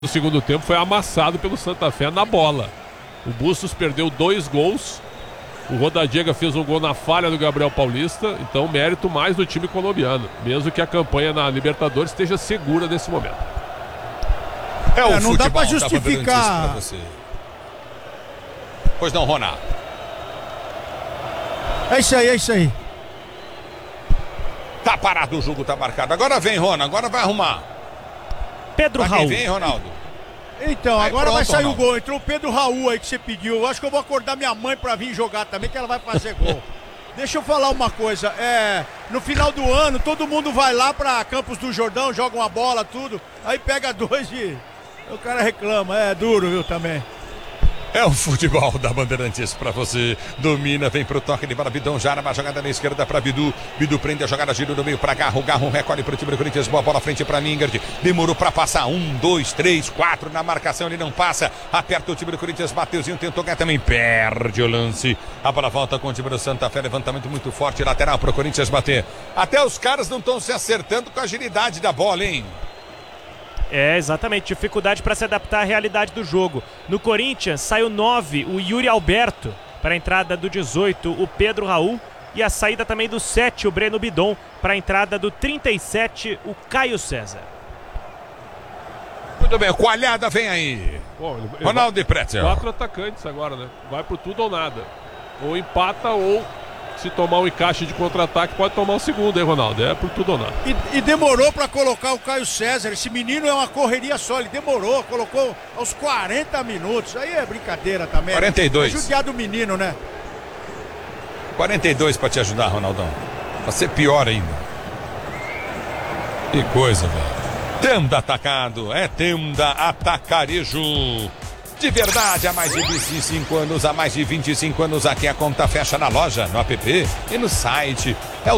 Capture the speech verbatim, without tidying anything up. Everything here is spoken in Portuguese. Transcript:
No segundo tempo foi amassado pelo Santa Fé na bola. O Bustos perdeu dois gols. O Rodadiega fez um gol na falha do Gabriel Paulista. Então mérito mais do time colombiano, mesmo que a campanha na Libertadores esteja segura nesse momento. É, o é, não dá pra futebol, justificar. pra você. Pois não, Ronaldo. É isso aí, é isso aí. Tá parado o jogo, tá marcado. Agora vem, Rona, agora vai arrumar. Pedro Pra Raul. quem vem, Ronaldo? Então, Vai, agora pronto, vai sair Ronaldo. o gol. Entrou o Pedro Raul aí que você pediu. Eu acho que eu vou acordar minha mãe pra vir jogar também, que ela vai fazer gol. Deixa eu falar uma coisa. É, no final do ano, todo mundo vai lá pra Campos do Jordão, joga uma bola, tudo. Aí pega dois e o cara reclama. É duro, viu, também. É o futebol da Bandeirantes pra você. Domina, vem pro toque de bola. Bidão já na jogada na esquerda pra Bidu. Bidu prende a jogada, gira no meio pra Garro. Garro recolhe pro time do Corinthians. Boa bola frente pra Lingard. Demorou pra passar. Um, dois, três, quatro na marcação. Ele não passa. Aperta o time do Corinthians. Mateuzinho tentou ganhar também. Perde o lance. A bola volta com o time do Santa Fé. Levantamento muito forte. Lateral pro Corinthians bater. Até os caras não estão se acertando com a agilidade da bola, hein? É, exatamente, dificuldade para se adaptar à realidade do jogo. No Corinthians, saiu nove, o Yuri Alberto, para a entrada do dezoito, o Pedro Raul. E a saída também do sete, o Breno Bidon, para a entrada do trinta e sete, o Caio César. Muito bem, Coalhada vem aí. Bom, ele- ele Ronaldo vai- e Pretzel. Quatro atacantes agora, né? Vai por tudo ou nada. Ou empata ou, se tomar um encaixe de contra-ataque, pode tomar o segundo, hein, Ronaldo? É por tudo ou nada. E, e demorou pra colocar o Caio César. Esse menino é uma correria só. Ele demorou, colocou aos quarenta minutos. Aí é brincadeira também. quarenta e dois. É judiar do menino, né? quarenta e dois pra te ajudar, Ronaldão. Pra ser pior ainda. Que coisa, velho. Tenda Atacado, é Tenda Atacarejo. De verdade, há mais de vinte e cinco anos, há mais de vinte e cinco anos aqui a conta fecha na loja, no app e no site. É o